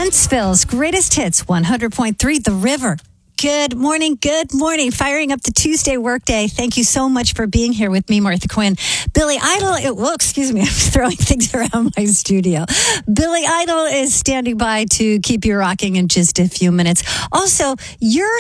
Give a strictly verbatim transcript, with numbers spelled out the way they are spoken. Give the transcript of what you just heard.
Huntsville's greatest hits, one hundred point three The River. Good morning, good morning. Firing up the Tuesday workday. Thank you so much for being here with me, Martha Quinn. Billy Idol, well, excuse me, I'm throwing things around my studio. Billy Idol is standing by to keep you rocking in just a few minutes. Also, your